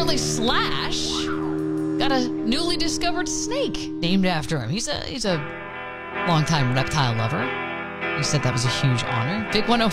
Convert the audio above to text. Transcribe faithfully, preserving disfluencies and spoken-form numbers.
apparently Slash got a newly discovered snake named after him. He's a he's a longtime reptile lover. He said that was a huge honor. Vic one oh